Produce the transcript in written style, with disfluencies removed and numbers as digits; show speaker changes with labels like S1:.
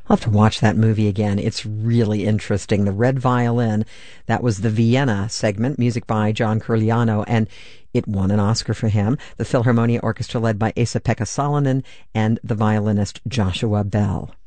S1: I'll have to watch that movie again. It's really interesting. The Red Violin, that was the Vienna segment, music by John Curigliano, and it won an Oscar for him. The Philharmonia Orchestra led by Esa-Pekka Salonen and the violinist Joshua Bell.